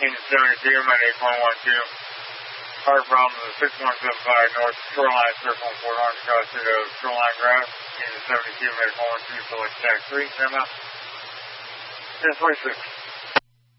Kansas 72, Monday 8.12. Car from the 6175 North Shoreline Circle, Fort Orange, across to the Shoreline Drive. Kansas 72, Monday 8.12, select tax 3, semi. 1026.